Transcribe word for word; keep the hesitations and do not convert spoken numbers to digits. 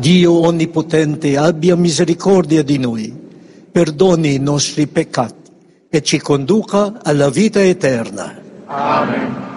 Dio Onnipotente abbia misericordia di noi, perdoni i nostri peccati e ci conduca alla vita eterna. Amen.